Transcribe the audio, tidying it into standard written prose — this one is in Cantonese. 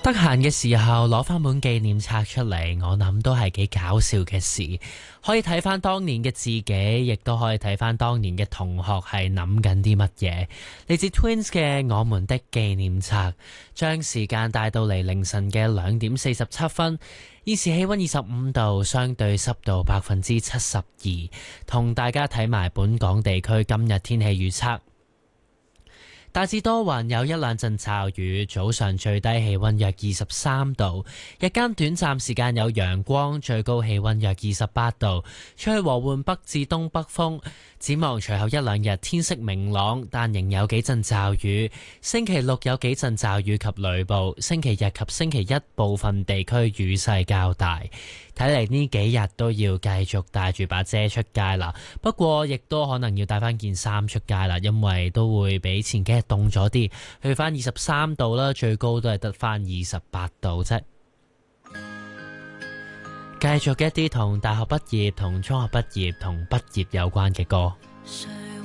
得閒嘅時候攞翻本紀念冊出嚟，我諗都係幾搞笑嘅事。可以睇翻當年嘅自己，亦都可以睇翻當年嘅同學係諗緊啲乜嘢。嚟自 Twins 嘅《我們的紀念冊》，將時間帶到嚟凌晨嘅2:47。現時氣溫25度，相對濕度72%。同大家睇埋本港地區今日天氣預測。大致多雲，有一兩陣驟雨，早上最低氣溫約23度，日間短暫時間有陽光，最高氣溫約28度，吹和緩北至東北風。展望隨後一兩日天色明朗，但仍有幾陣驟雨。星期六有幾陣驟雨及雷暴，星期日及星期一部分地區雨勢較大。睇嚟呢幾日都要繼續帶住把遮出街啦，不過亦都可能要帶翻件衫出街啦，因為都會比前幾日凍咗啲，去翻23度啦，最高都係得翻28度啫。繼續一啲同大學畢業、同中學畢業、同畢業有關嘅歌。